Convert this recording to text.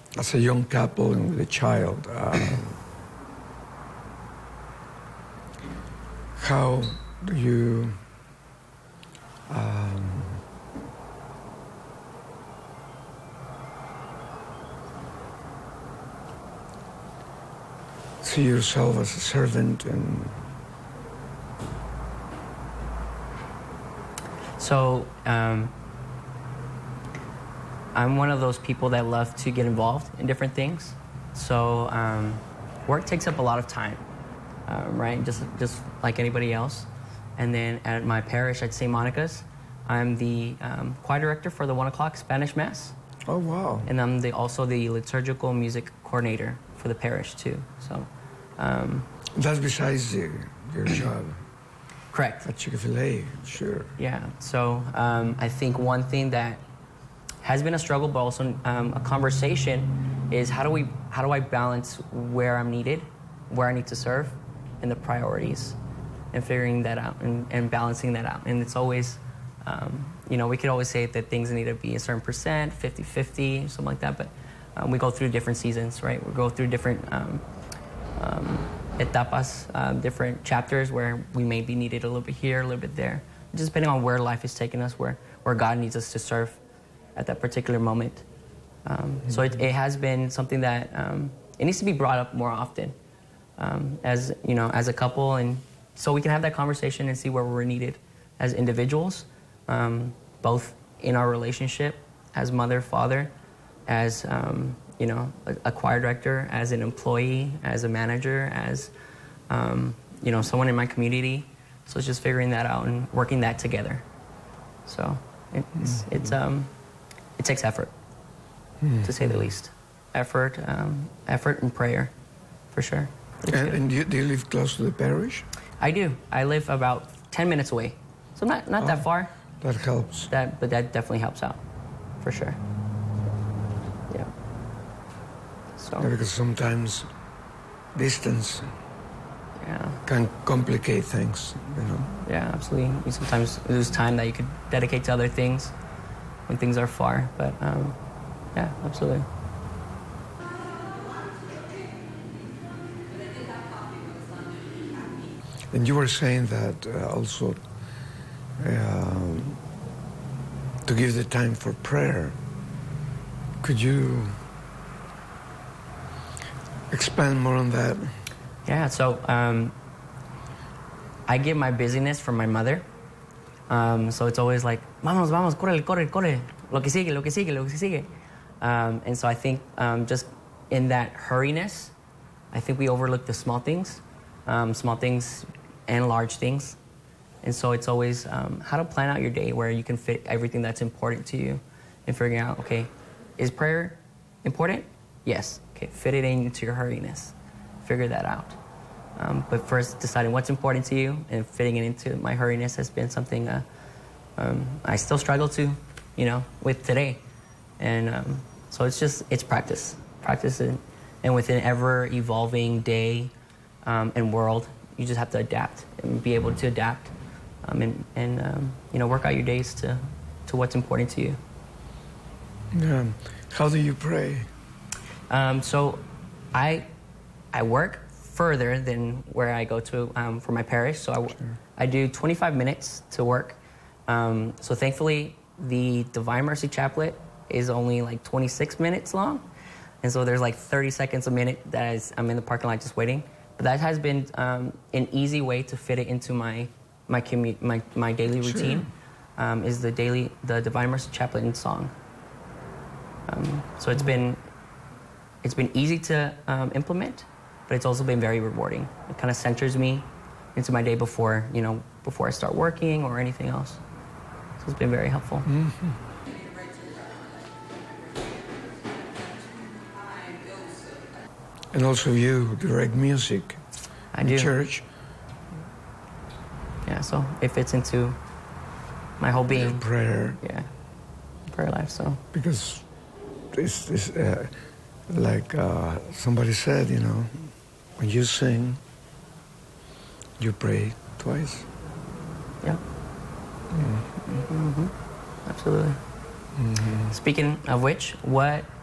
as a young couple and with a child, how do you see yourself as a servant? And so I'm one of those people that love to get involved in different things. So work takes up a lot of time, right? Just like anybody else. And then at my parish at St. Monica's, I'm the choir director for the 1 o'clock Spanish Mass. oh, wow. And I'm also the liturgical music coordinator for the parish too. So That's besides your job correct. at Chick-fil-A, sure. Yeah. So I think one thing that has been a struggle, but also a conversation, is how do I balance where I'm needed, where I need to serve, and the priorities, and figuring that out and balancing that out. And it's always, we could always say that things need to be a certain percent, 50-50, something like that, but we go through different seasons, right? We go through different etapas, different chapters where we may be needed a little bit here, a little bit there, just depending on where life is taking us, where God needs us to serve at that particular moment. So it has been something that it needs to be brought up more often, as a couple, and so we can have that conversation and see where we're needed as individuals, both in our relationship as mother, father, as a choir director, as an employee, as a manager, as someone in my community. So it's just figuring that out and working that together. So it takes effort, to say the least. Effort and prayer, for sure. And do you live close to the parish? I do. I live about 10 minutes away, so not that far. That helps. But that definitely helps out, for sure. Yeah. So. Yeah, because sometimes distance can complicate things, Yeah, absolutely. You sometimes lose time that you could dedicate to other things when things are far, but yeah, absolutely. And you were saying that also to give the time for prayer. Could you expand more on that? Yeah, so I get my busyness from my mother. So it's always like, vamos, corre, lo que sigue. And so I think just in that hurriness, I think we overlook the small things and large things. And so it's always how to plan out your day where you can fit everything that's important to you and figuring out, okay, is prayer important? Yes. Okay, fit it into your hurriness. Figure that out. But first, deciding what's important to you and fitting it into my hurriness has been something I still struggle to, with today. And so it's practice. Practice it. And within ever-evolving day and world, you just have to adapt and be able to adapt and work out your days to what's important to you. Yeah. How do you pray? So I work further than where I go to for my parish. So I do 25 minutes to work. So thankfully, the Divine Mercy Chaplet is only like 26 minutes long. And so there's like 30 seconds a minute that I'm in the parking lot just waiting. But that has been an easy way to fit it into my daily routine, is the Divine Mercy Chaplet in song. So it's been easy to implement, but it's also been very rewarding. It kind of centers me into my day before I start working or anything else. So it's been very helpful. Mm-hmm. And also you direct music in church. Yeah, so it fits into my whole being. Your prayer. Yeah, prayer life, so. Because it's like somebody said, when you sing, you pray twice. Yeah. Mm-hmm. Absolutely. Mm-hmm. Speaking of which, what